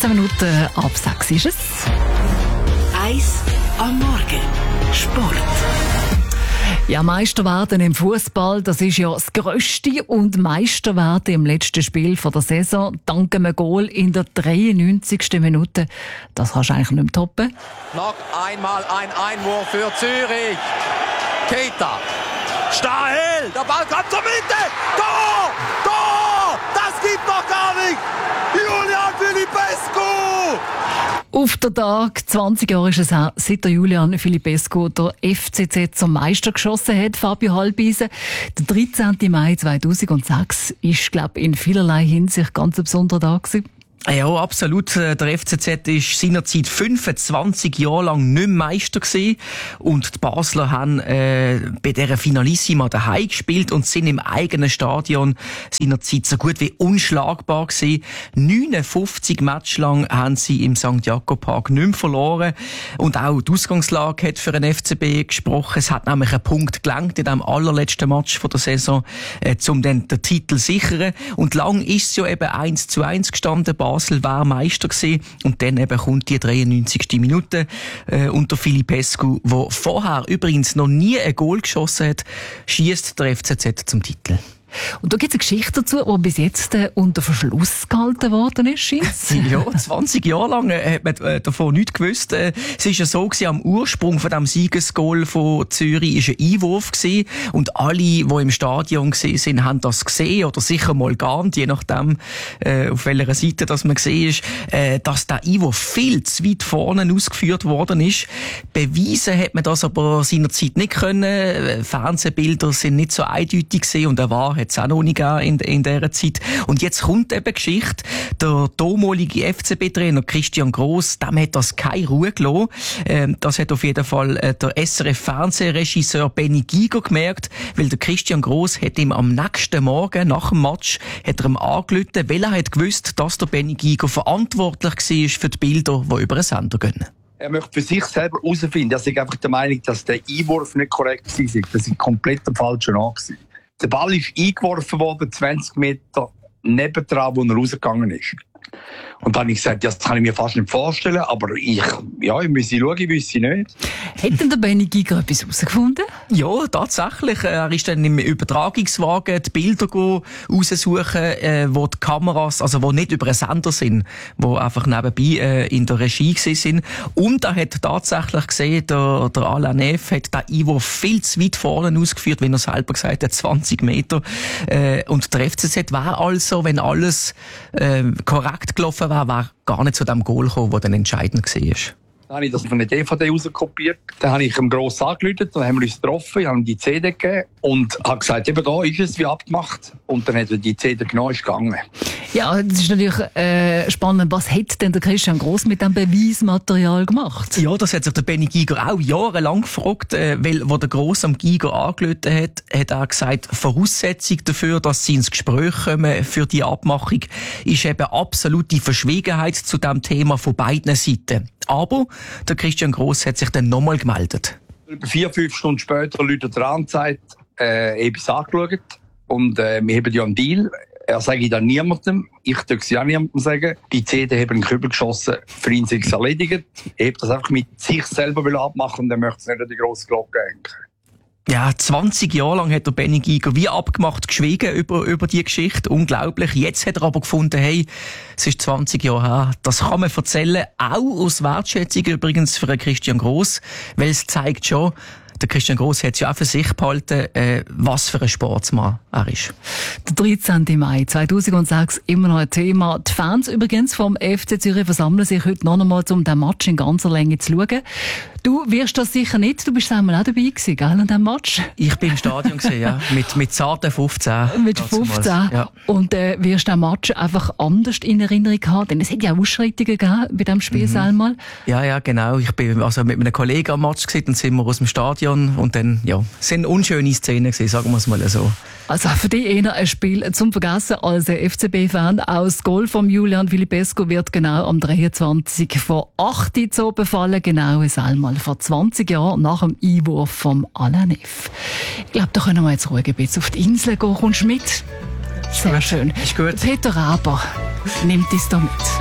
13 Minuten ab 6 ist es. 1 am Morgen. Sport. Ja, Meister werden im Fußball, das ist ja das Grösste. Und Meister werden im letzten Spiel der Saison dank einem Goal in der 93. Minute. Das kannst du eigentlich nicht mehr toppen. Noch einmal ein Einwurf für Zürich. Keita. Stahel. Der Ball kommt zur Mitte. Tor! Tor! Das gibt doch gar nicht. Julian Filipescu. Auf der Tag, 20 Jahre ist es her, seit der Julian Filipescu der FCZ zum Meister geschossen hat, Fabio Halbisen. Der 13. Mai 2006 ist, glaube ich, in vielerlei Hinsicht ganz ein besonderer Tag gewesen. Ja, absolut. Der FCZ ist seinerzeit 25 Jahre lang nicht mehr Meister gewesen. Und die Basler haben bei dieser Finalissima daheim gespielt und sind im eigenen Stadion seinerzeit so gut wie unschlagbar gewesen. 59 Matches lang haben sie im St. Jakob Park nicht mehr verloren. Und auch die Ausgangslage hat für den FCB gesprochen. Es hat nämlich einen Punkt gelangt in dem allerletzten Match der Saison, um dann den Titel zu sichern. Und lang ist es ja eben 1:1 gestanden. Basel war Meister gewesen. Und dann eben kommt die 93. Minute unter Filipescu, der vorher übrigens noch nie ein Goal geschossen hat, schießt der FCZ zum Titel. Und da gibt es eine Geschichte dazu, die bis jetzt unter Verschluss gehalten worden ist, scheint's? Ja, 20 Jahre lang hat man davon nichts gewusst. Es ist ja so gewesen, am Ursprung von dem Siegesgoal von Zürich ist ein Einwurf gewesen. Und alle, die im Stadion waren, haben das gesehen oder sicher mal geahnt, je nachdem, auf welcher Seite das man gesehen ist, dass der Einwurf viel zu weit vorne ausgeführt worden ist. Beweisen hat man das aber seinerzeit nicht können. Fernsehbilder sind nicht so eindeutig gewesen und hat es auch noch nicht gegeben in dieser Zeit. Und jetzt kommt eben Geschichte. Der damalige FCB-Trainer Christian Gross, dem hat das keine Ruhe gelassen. Das hat auf jeden Fall der SRF-Fernsehregisseur Benny Giger gemerkt, weil der Christian Gross hat ihm am nächsten Morgen, nach dem Match, hat er ihm angerufen, weil er hat gewusst, dass der Benny Giger verantwortlich war für die Bilder, die über den Sender gehen. Er möchte für sich selber herausfinden. Er ist einfach der Meinung, dass der Einwurf nicht korrekt war. Das war komplett der falsche Nachsehen. Der Ball ist eingeworfen worden, 20 Meter nebendran, wo er rausgegangen ist. Und dann habe ich gesagt, ja, das kann ich mir fast nicht vorstellen, aber ich müsse schauen, ich wüsste nicht. Hat denn der Benny Giger etwas herausgefunden? Ja, tatsächlich. Er ist dann im Übertragungswagen die Bilder raussuchen, wo die Kameras, also wo nicht über einen Sender sind, wo einfach nebenbei in der Regie sind. Und er hat tatsächlich gesehen, der Alain Neff hat den Einwurf viel zu weit vorne ausgeführt, wie er selber gesagt hat, 20 Meter. Und der FCZ war also, wenn alles korrekt gelaufen war gar nicht zu dem Goal gekommen, das dann entscheidend war. Dann habe ich das von der DVD rauskopiert. Dann habe ich ihm gross angerufen, dann haben wir uns getroffen, ich habe ihm die CD gegeben und habe gesagt, eben da ist es, wie abgemacht. Und dann hat er die CD genommen, ist gegangen. Ja, das ist natürlich spannend. Was hat denn der Christian Gross mit dem Beweismaterial gemacht? Ja, das hat sich der Benny Giger auch jahrelang gefragt, weil, wo der Gross am Giger angerufen hat, hat er gesagt, Voraussetzung dafür, dass sie ins Gespräch kommen für die Abmachung, ist eben absolute Verschwiegenheit zu dem Thema von beiden Seiten. Aber der Christian Gross hat sich dann nochmal gemeldet. 4-5 Stunden später läutet er an und sagt, ich habe es angeschaut und wir haben ja einen Deal. Er sage dann niemandem, ich darf es ja niemandem sagen. Die CD haben einen Kübel geschossen, für ihn ist es erledigt. Er hat das einfach mit sich selber abmachen und er möchte es nicht an die grosse Glocke hängen. Ja, 20 Jahre lang hat der Benny Giger wie abgemacht geschwiegen über die Geschichte. Unglaublich. Jetzt hat er aber gefunden, hey, es ist 20 Jahre her. Das kann man erzählen. Auch aus Wertschätzung übrigens für Christian Gross. Weil es zeigt schon, der Christian Gross hat es ja auch für sich behalten, was für ein Sportsmann er ist. Der 13. Mai 2006, immer noch ein Thema. Die Fans übrigens vom FC Zürich versammeln sich heute noch einmal, um den Match in ganzer Länge zu schauen. Du wirst das sicher nicht, du bist einmal auch dabei gewesen, gell, an diesem Match? Ich bin im Stadion gewesen, ja. Mit zarten 15. Mit 15. Ja. Und wirst den Match einfach anders in Erinnerung haben? Denn es hat ja auch Ausschreitungen gegeben bei diesem Spiel einmal. Ja, genau. Ich bin also mit einem Kollegen am Match gewesen, dann sind wir aus dem Stadion und dann, ja, es sind unschöne Szenen gewesen, sagen wir es mal so. Also für dich eher ein Spiel zum Vergessen als FCB-Fan. Auch das Goal von Julian Filipescu wird genau am 23. vor 8 Uhr so befallen. Genau einmal vor 20 Jahren nach dem Einwurf vom Alain Neff. Ich glaube, da können wir jetzt ruhig ein bisschen auf die Insel gehen. Kommst du mit? Sehr schön. Ist gut. Peter Raber nimmt uns da mit.